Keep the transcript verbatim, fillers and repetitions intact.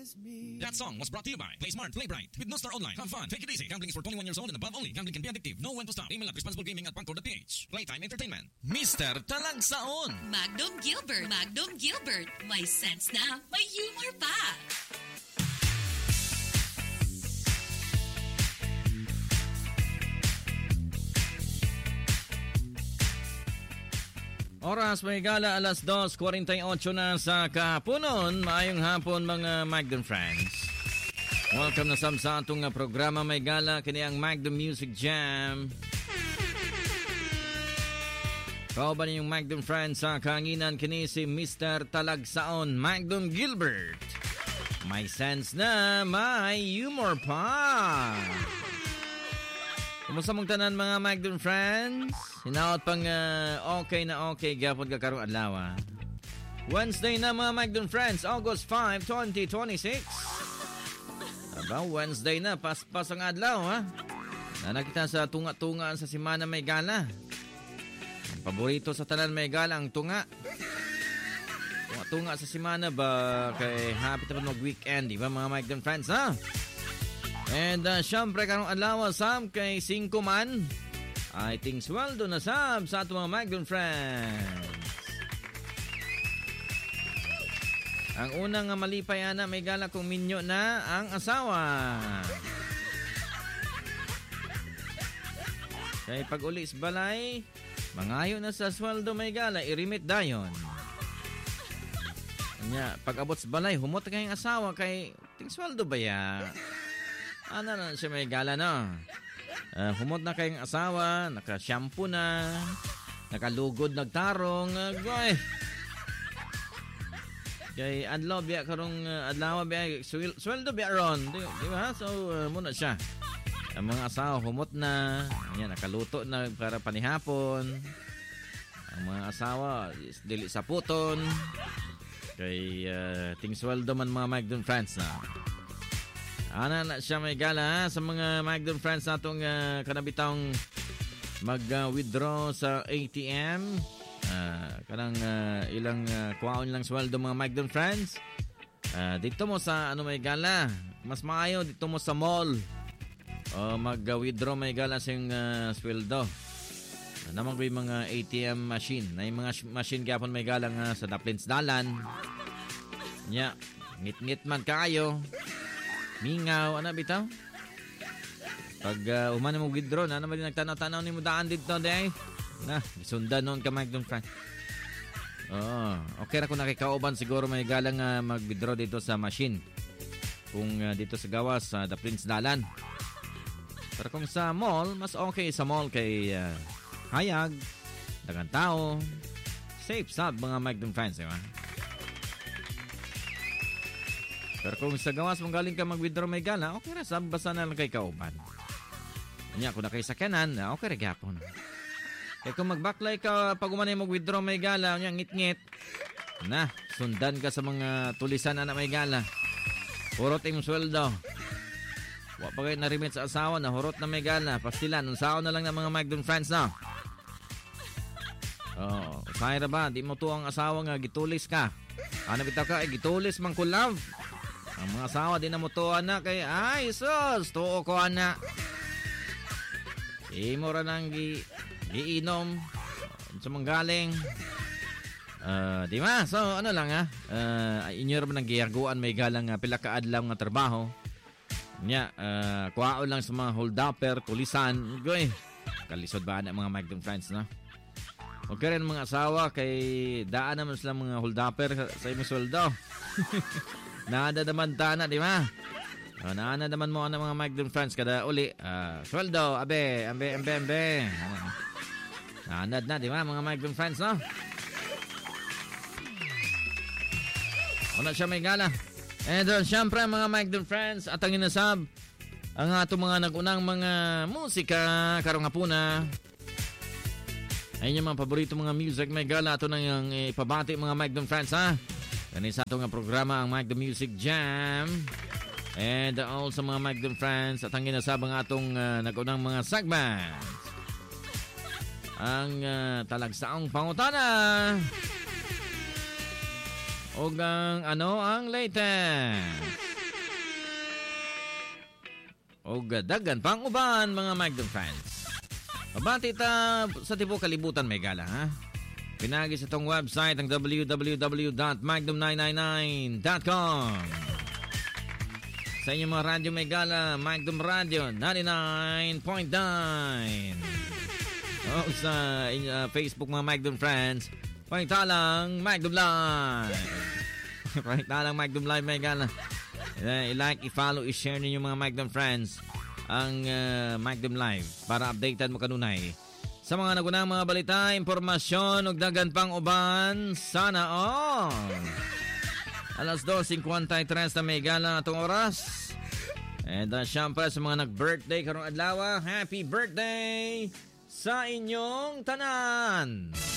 That song was brought to you by Play Smart, Play Bright. With No Star Online, have fun, take it easy. Gambling is for twenty-one years old and above only. Gambling can be addictive. Know when to stop. Email at responsiblegaming at pangko dot p h. Playtime Entertainment. Mister Talagsaon. Magnum Gilbert. Magnum Gilbert. May sense na, may humor pa. Oras may gala, alas dos forty-eight na sa kapunon. Maayong hapon mga Magnum friends. Welcome na sam sa atong programa may gala kini ang Magnum Music Jam. Kauban yung Magnum friends sa kahanginan kini si Mister Talagsaon, Magnum Gilbert. May sense na, may humor pa. Kumusta mong tanan mga Magnum friends? Hinaot pang uh, okay na okay gapon ka karong adlaw. Wednesday na mga Magnum friends, August fifth, twenty twenty-six. Aba, Wednesday na, paspas ang adlaw ha. Na nakita sa tunga-tungaan sa simana may gala. Ang paborito sa tanan may gala ang tunga. Tunga-tunga sa simana ba kay happy na mag-weekend, di ba mga Magnum friends ha? And uh, syempre karong adlaw sam kay singko man. I think sweldo na sab sa ato mga Magnum friends. Ang unang malipay ana may gala kung minyo na ang asawa. Kay pag uli sa balay, mangayo na sa sweldo may gala, irimit dayon. Nya, pag abot sa balay, humot kayong asawa kay ting sweldo ba ya? Ano na siya may gala no? Uh, humot na kayong asawa, naka-shampoo na, nakalugod, nagtarong, uh, goy. Kay adlaw biya karong uh, adlaw biya swel, sweldo biya ron, di, di ba? So uh, muna siya. Ang mga asawa humot na, yan nakaluto na para panihapon. Ang mga asawa dili sa puton. Kay uh, ting sweldo man mga Magnum friends na. Ana na siya may gala ha? Sa mga Magnum friends natong uh, kanabitang mag-withdraw uh, sa A T M. Uh, kanang uh, ilang uh, kuwaon lang sweldo mga Magnum friends. Uh, dito mo sa ano may gala. Mas maayo dito mo sa mall. O mag-withdraw may gala sa yung uh, sweldo. Uh, naman ko yung mga A T M machine. Na yung mga sh- machine gapon may gala nga sa Daplins Dalan. Nya, ngit-ngit man kayo. Mingaw, ano bitaw? Pag uh, umana mo withdraw, na naman din nagtanaw-tanaw ni mo daan dito, day. Na, isundan noon ka, Magnum friend. Oo, okay ra kung nakikauban, siguro may galang uh, mag-withdraw dito sa machine. Kung uh, dito sa gawas, sa uh, Daplins Dalan. Pero kung sa mall, mas okay sa mall kay uh, hayag, dagang tao, safe sab mga Magnum friends, di ba? Pero kung sa gawas mong galing ka mag-withdraw may gala, okay ra sab basta na lang kay kauban. Nya kung na kay sakyanan, okay ra gyapon. Kaya kung mag-backlay ka pag umanay mag-withdraw may gala, nya ngit-ngit. Na, sundan ka sa mga tulisan na may gala. Hurot imong sweldo. Wa pa kayo na-remit sa asawa na hurot na may gala. Pastilan, unsaon na lang ng mga Magnum friends na. Oh, sayra ba? Di mo to ang asawa nga gitulis ka. Ano bitaw ka? Eh, gitulis man ko love. Ang mga asawa din na mo tuwa na kay ay sus, tuo ko ana. Imo ra nang gi giinom sa manggaling. Uh, di ba? So ano lang ha. Uh, inyo ra man nang giyaguan may galang uh, pila ka adlaw nga trabaho. Nya uh, kuwaon lang sa mga hold-upper, tulisan, goy. Kalisod ba na mga Magnum friends na? Okay rin mga asawa kay daan naman sila mga hold-upper sa imong sweldo. Naada naman tana, di ba? O, naana naman mo ang mga Magnum friends kada uli. Uh, sweldo, abe, abe, abe, abe. Naanad na, di ba mga Magnum friends, no? Wala siya may gala. And uh, syempre mga Magnum friends, at ang inasab, ang atong mga nagunang mga musika, karong hapuna. Ayun yung mga paborito mga music may gala. Ito na yung ipabati mga Magnum friends, ha? Kani sa itong programa ang Magnum Music Jam. And also mga Magnum friends, at ang ginasabang atong uh, nagunang mga segments. Ang uh, talagsaong pangutana. O ang ano ang latest. o dagan pang uban mga Magdom fans. Pabati ta sa tibuok kalibutan may gala ha. Pinagi sa tong website ang w w w dot magdom nine nine nine dot com. Sa inyong mga radyo may gala, Magdom Radio ninety-nine point nine. O sa uh, Facebook mga Magdom friends, pangitalang Magdom Live. Pangitalang Magdom Live may gala. Uh, I-like, i-follow, i-share ninyo mga Magdom friends ang uh, Magdom Live para updated mo kanunay sa mga nagunang mga balita, impormasyon ug dagan pang uban sana all. Alas dos fifty-three na may gala atong oras. And uh, syempre sa mga nag-birthday karong adlaw, happy birthday sa inyong tanan.